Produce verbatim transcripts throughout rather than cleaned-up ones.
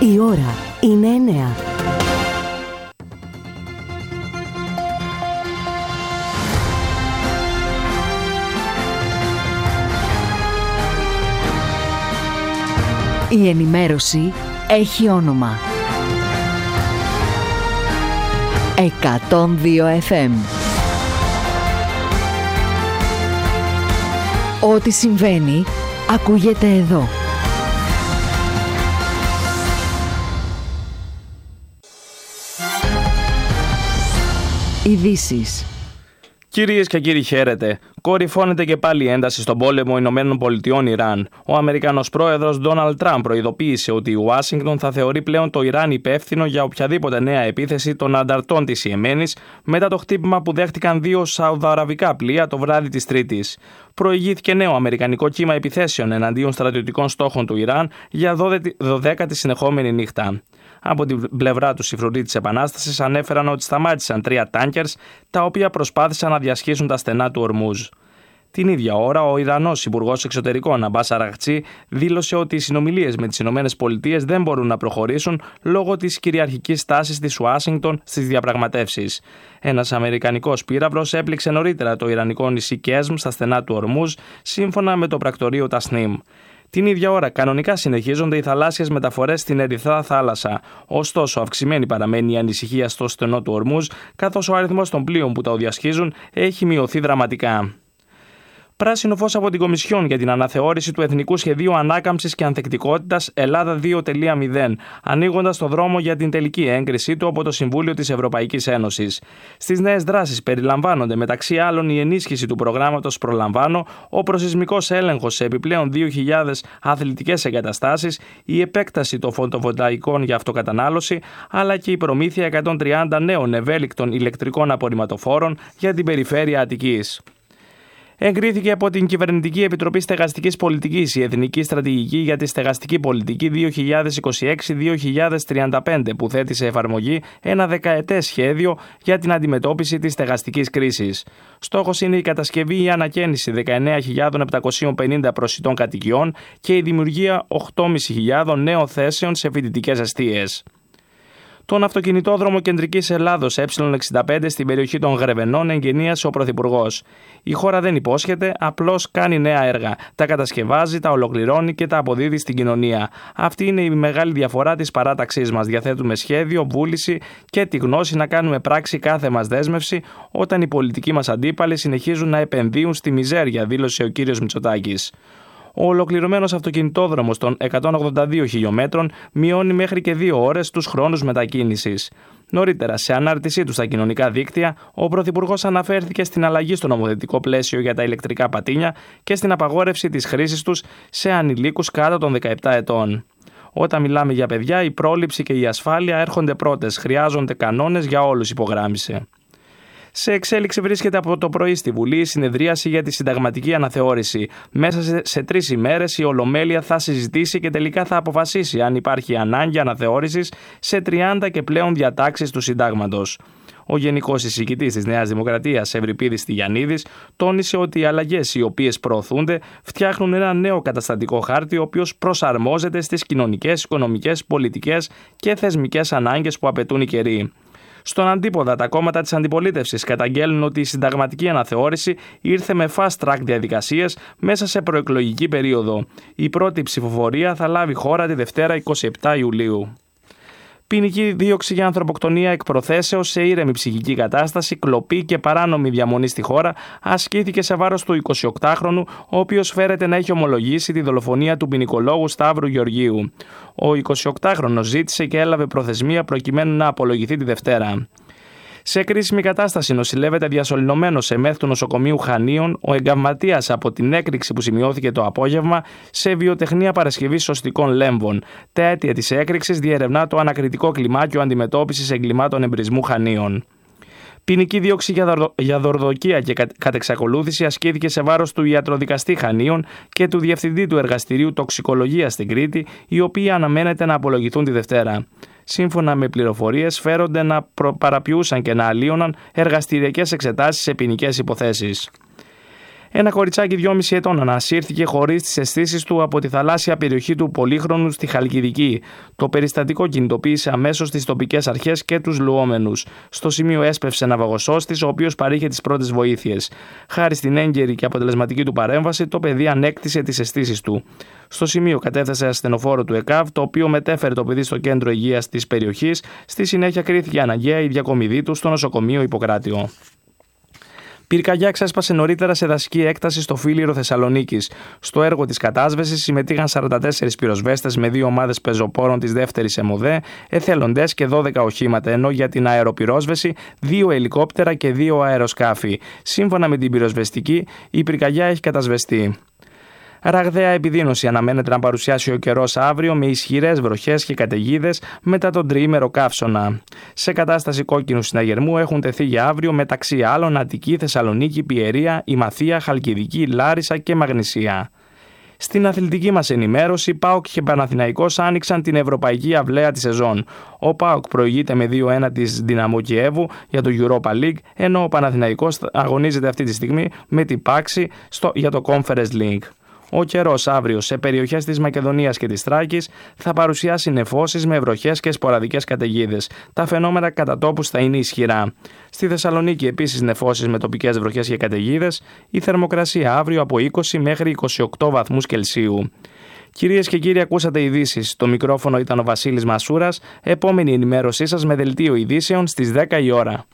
Η ώρα είναι εννέα. Η ενημέρωση έχει όνομα. εκατόν δύο εφ εμ. Ό,τι συμβαίνει, ακούγεται εδώ. Ειδήσεις. Κυρίες και κύριοι, χαίρετε. Κορυφώνεται και πάλι η ένταση στον πόλεμο Ηνωμένων Πολιτειών Ιράν. Ο Αμερικανός πρόεδρος Ντόναλντ Τραμπ προειδοποίησε ότι η Ουάσιγκτον θα θεωρεί πλέον το Ιράν υπεύθυνο για οποιαδήποτε νέα επίθεση των ανταρτών της Ιεμένης μετά το χτύπημα που δέχτηκαν δύο σαουδαραβικά πλοία το βράδυ της Τρίτης. Προηγήθηκε νέο αμερικανικό κύμα επιθέσεων εναντίον στρατιωτικών στόχων του Ιράν για δωδέκατη συνεχόμενη νύχτα. Από την πλευρά του, οι φρουροί της Επανάστασης ανέφεραν ότι σταμάτησαν τρία τάνκερς τα οποία προσπάθησαν να διασχίσουν τα στενά του Ορμούζ. Την ίδια ώρα, ο Ιρανός Υπουργός Εξωτερικών Αμπάς Αραγτσί δήλωσε ότι οι συνομιλίες με τις ΗΠΑ δεν μπορούν να προχωρήσουν λόγω της κυριαρχικής στάσης της Ουάσιγκτον στις διαπραγματεύσεις. Ένας αμερικανικός πύραυλος έπληξε νωρίτερα το ιρανικό νησί Κέσμ στα στενά του Ορμούζ, σύμφωνα με το πρακτορείο Τασνίμ. Την ίδια ώρα, κανονικά συνεχίζονται οι θαλάσσιες μεταφορές στην Ερυθρά Θάλασσα. Ωστόσο, αυξημένη παραμένει η ανησυχία στο στενό του Ορμούζ, καθώς ο αριθμός των πλοίων που τα διασχίζουν έχει μειωθεί δραματικά. Πράσινο φως από την Κομισιόν για την αναθεώρηση του Εθνικού Σχεδίου Ανάκαμψης και Ανθεκτικότητας Ελλάδα δύο κόμμα μηδέν, ανοίγοντας το δρόμο για την τελική έγκρισή του από το Συμβούλιο της Ευρωπαϊκής Ένωσης. Στις νέες δράσεις περιλαμβάνονται μεταξύ άλλων η ενίσχυση του προγράμματος Προλαμβάνω, ο προσεισμικός έλεγχος σε επιπλέον δύο χιλιάδες αθλητικές εγκαταστάσεις, η επέκταση των φωτοβολταϊκών για αυτοκατανάλωση, αλλά και η προμήθεια εκατόν τριάντα νέων ευέλικτων ηλεκτρικών απορριμματοφόρων για την περιφέρεια Αττικής. Εγκρίθηκε από την Κυβερνητική Επιτροπή Στεγαστικής Πολιτικής η Εθνική Στρατηγική για τη Στεγαστική Πολιτική δύο χιλιάδες είκοσι έξι με δύο χιλιάδες τριάντα πέντε, που θέτει σε εφαρμογή ένα δεκαετές σχέδιο για την αντιμετώπιση της στεγαστικής κρίσης. Στόχος είναι η κατασκευή ή ανακαίνιση δεκαεννέα χιλιάδες επτακόσιες πενήντα προσιτών κατοικιών και η δημιουργία οκτώ χιλιάδες πεντακόσιες νέων θέσεων σε φοιτητικές εστίες. Τον αυτοκινητόδρομο Κεντρικής Ελλάδος Ε εξήντα πέντε στην περιοχή των Γρεβενών εγκαινίασε ο Πρωθυπουργός. Η χώρα δεν υπόσχεται, απλώς κάνει νέα έργα. Τα κατασκευάζει, τα ολοκληρώνει και τα αποδίδει στην κοινωνία. Αυτή είναι η μεγάλη διαφορά της παράταξής μας. Διαθέτουμε σχέδιο, βούληση και τη γνώση να κάνουμε πράξη κάθε μας δέσμευση, όταν οι πολιτικοί μας αντίπαλοι συνεχίζουν να επενδύουν στη μιζέρια, δήλωσε ο κύριος Μητσοτάκης. Ο ολοκληρωμένος αυτοκινητόδρομος των εκατόν ογδόντα δύο χιλιόμετρων μειώνει μέχρι και δύο ώρες τους χρόνους μετακίνησης. Νωρίτερα, σε ανάρτησή του στα κοινωνικά δίκτυα, ο Πρωθυπουργός αναφέρθηκε στην αλλαγή στο νομοθετικό πλαίσιο για τα ηλεκτρικά πατίνια και στην απαγόρευση της χρήσης τους σε ανηλίκους κάτω των δεκαεπτά ετών. Όταν μιλάμε για παιδιά, η πρόληψη και η ασφάλεια έρχονται πρώτες. Χρειάζονται κανόνες για όλους, υπογράμμισε. Σε εξέλιξη βρίσκεται από το πρωί στη Βουλή η συνεδρίαση για τη συνταγματική αναθεώρηση. Μέσα σε, σε τρεις ημέρες η Ολομέλεια θα συζητήσει και τελικά θα αποφασίσει αν υπάρχει ανάγκη αναθεώρησης σε τριάντα και πλέον διατάξεις του Συντάγματος. Ο Γενικός Εισηγητής της Νέας Δημοκρατίας, Ευρυπίδης Τηγιαννίδης, τόνισε ότι οι αλλαγές οι οποίες προωθούνται φτιάχνουν ένα νέο καταστατικό χάρτη, ο οποίος προσαρμόζεται στις κοινωνικές, οικονομικές, πολιτικές και θεσμικές ανάγκες που απαιτούν οι καιροί. Στον αντίποδα, τα κόμματα της αντιπολίτευσης καταγγέλνουν ότι η συνταγματική αναθεώρηση ήρθε με fast track διαδικασίες μέσα σε προεκλογική περίοδο. Η πρώτη ψηφοφορία θα λάβει χώρα τη Δευτέρα εικοστή εβδόμη Ιουλίου. Ποινική δίωξη για ανθρωποκτονία εκ προθέσεως σε ήρεμη ψυχική κατάσταση, κλοπή και παράνομη διαμονή στη χώρα ασκήθηκε σε βάρος του εικοσιοκτάχρονου, ο οποίος φέρεται να έχει ομολογήσει τη δολοφονία του ποινικολόγου Σταύρου Γεωργίου. Ο εικοσιοκτάχρονος ζήτησε και έλαβε προθεσμία προκειμένου να απολογηθεί τη Δευτέρα. Σε κρίσιμη κατάσταση νοσηλεύεται διασωληνωμένος σε μεθ του νοσοκομείου Χανίων ο εγκαμματίας από την έκρηξη που σημειώθηκε το απόγευμα σε βιοτεχνία παρασκευής σωστικών λέμβων. Τα αίτια της έκρηξης διερευνά το ανακριτικό κλιμάκιο αντιμετώπισης εγκλημάτων εμπρισμού Χανίων. Ποινική δίωξη για δορδοκία και κατεξακολούθηση ασκήθηκε σε βάρος του ιατροδικαστή Χανίων και του διευθυντή του εργαστηρίου τοξικολογίας στην Κρήτη, οι οποίοι αναμένεται να απολογηθούν τη Δευτέρα. Σύμφωνα με πληροφορίες, φέρονται να παραποιούσαν και να αλλίωναν εργαστηριακές εξετάσεις σε ποινικές υποθέσεις. Ένα κοριτσάκι δυόμισι ετών ανασύρθηκε χωρίς τις αισθήσεις του από τη θαλάσσια περιοχή του Πολύχρονου στη Χαλκιδική. Το περιστατικό κινητοποίησε αμέσως τις τοπικές αρχές και τους λουόμενους. Στο σημείο έσπευσε ναυαγοσώστης, ο οποίος παρήχε τις πρώτες βοήθειες. Χάρη στην έγκαιρη και αποτελεσματική του παρέμβαση, το παιδί ανέκτησε τις αισθήσεις του. Στο σημείο κατέφθασε ασθενοφόρο του ΕΚΑΒ, το οποίο μετέφερε το παιδί στο κέντρο υγείας της περιοχής. Στη συνέχεια κρίθηκε αναγκαία η διακομιδή του στο νοσοκομείο Ιπποκράτιο. Πυρκαγιά ξέσπασε νωρίτερα σε δασική έκταση στο Φίλιρο Θεσσαλονίκης. Στο έργο της κατάσβεσης συμμετείχαν σαράντα τέσσερις πυροσβέστες με δύο ομάδες πεζοπόρων της δεύτερης ΕΜΟΔΕ, εθελοντές και δώδεκα οχήματα, ενώ για την αεροπυρόσβεση δύο ελικόπτερα και δύο αεροσκάφη. Σύμφωνα με την πυροσβεστική, η πυρκαγιά έχει κατασβεστεί. Ραγδαία επιδείνωση αναμένεται να παρουσιάσει ο καιρός αύριο με ισχυρές βροχές και καταιγίδες μετά τον τριήμερο καύσωνα. Σε κατάσταση κόκκινου συναγερμού έχουν τεθεί για αύριο μεταξύ άλλων Αττική, Θεσσαλονίκη, Πιερία, Ημαθία, Χαλκιδική, Λάρισα και Μαγνησία. Στην αθλητική μας ενημέρωση, ΠΑΟΚ και Παναθηναϊκός άνοιξαν την ευρωπαϊκή αυλαία της σεζόν. Ο ΠΑΟΚ προηγείται με δύο ένα της Δυναμό Κιέβου για το Europa League, ενώ ο Παναθηναϊκός αγωνίζεται αυτή τη στιγμή με την Πάξη στο, για το Conference League. Ο καιρός αύριο σε περιοχές της Μακεδονίας και της Θράκης θα παρουσιάσει νεφώσεις με βροχές και σποραδικές καταιγίδες. Τα φαινόμενα κατά τόπους θα είναι ισχυρά. Στη Θεσσαλονίκη επίσης νεφώσεις με τοπικές βροχές και καταιγίδες. Η θερμοκρασία αύριο από είκοσι μέχρι είκοσι οκτώ βαθμούς Κελσίου. Κυρίες και κύριοι, ακούσατε ειδήσεις. Το μικρόφωνο ήταν ο Βασίλης Μασούρας. Επόμενη ενημέρωσή σας με δελτίο ειδήσεων στις δέκα η ώρα.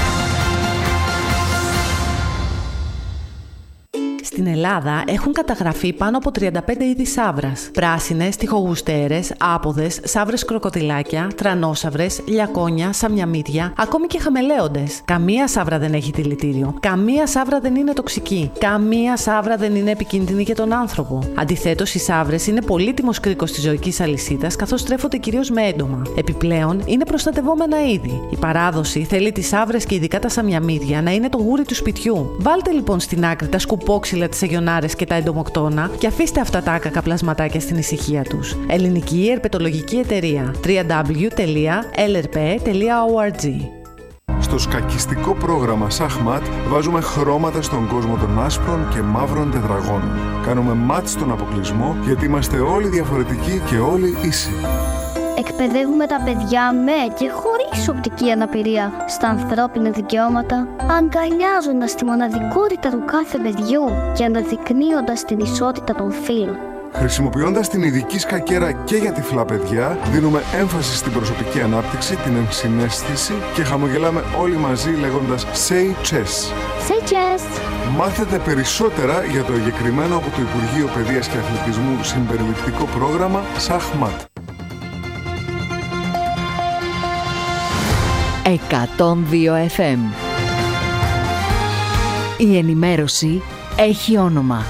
Στην Ελλάδα έχουν καταγραφεί πάνω από τριάντα πέντε είδη σαύρας. Πράσινες, τοιχογουστέρες, άποδες, σαύρες κροκοδιλάκια, τρανόσαυρες, λιακόνια, σαμιαμύτια, ακόμη και χαμελέοντες. Καμία σαύρα δεν έχει δηλητήριο. Καμία σαύρα δεν είναι τοξική. Καμία σαύρα δεν είναι επικίνδυνη για τον άνθρωπο. Αντιθέτως, οι σαύρες είναι πολύτιμος κρίκος της ζωικής αλυσίδας, καθώς τρέφονται κυρίως με έντομα. Επιπλέον, είναι προστατευόμενα είδη. Η παράδοση θέλει τις σαύρες και ειδικά τα σαμιαμύτια να είναι το γούρι του σπιτιού. Βάλτε λοιπόν στην άκρη τα σκουπόξυλα, τις αγιονάρες και τα εντομοκτώνα και αφήστε αυτά τα άκακα πλασματάκια στην ησυχία τους. Ελληνική Ερπετολογική Εταιρεία. double-u double-u double-u τελεία ελ ερ πι τελεία org. Στο σκακιστικό πρόγραμμα Σαχμάτ βάζουμε χρώματα στον κόσμο των άσπρων και μαύρων τετραγώνων. Κάνουμε μάτ στον αποκλεισμό γιατί είμαστε όλοι διαφορετικοί και όλοι ίσοι. Εκπαιδεύουμε τα παιδιά με και χωρίς οπτική αναπηρία στα ανθρώπινα δικαιώματα, αγκαλιάζοντας τη μοναδικότητα του κάθε παιδιού και αναδεικνύοντας την ισότητα των φύλων. Χρησιμοποιώντας την ειδική σκακέρα και για τυφλά παιδιά, δίνουμε έμφαση στην προσωπική ανάπτυξη, την ενσυναίσθηση και χαμογελάμε όλοι μαζί λέγοντας Say Chess. Say Chess! Μάθετε περισσότερα για το εγκεκριμένο από το Υπουργείο Παιδείας και Αθλητισμού συμπεριληπτικό πρόγραμμα Σαχμάτ. εκατόν δύο εφ εμ. Η ενημέρωση έχει όνομα.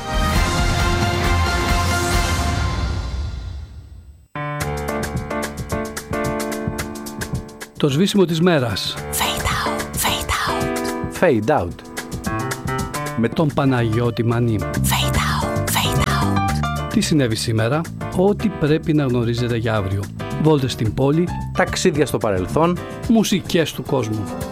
Το σβήσιμο της μέρας. Fade out, fade out. Fade out. Με τον Παναγιώτη Μανή. Fade out, fade out. Τι συνέβη σήμερα? Ό,τι πρέπει να γνωρίζετε για αύριο. Βόλτες στην πόλη, ταξίδια στο παρελθόν, μουσικές του κόσμου.